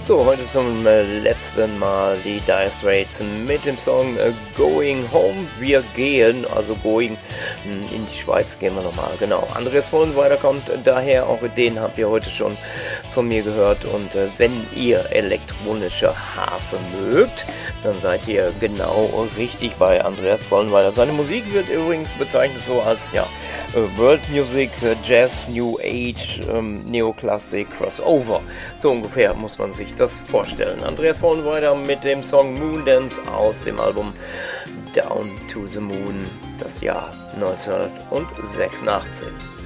So, heute zum letzten Mal die Dire Straits mit dem Song Going Home. Wir gehen, also going in die Schweiz gehen wir nochmal, genau. Andreas Vollenweider kommt daher, auch den habt ihr heute schon von mir gehört. Und wenn ihr elektronische Harfe mögt, dann seid ihr genau richtig bei Andreas Vollenweider. Seine Musik wird übrigens bezeichnet so als, World Music, Jazz, New Age, Neoklassik, Crossover. So ungefähr muss man sich das vorstellen. Andreas Vollenweider mit dem Song Moondance aus dem Album Down to the Moon, das Jahr 1986.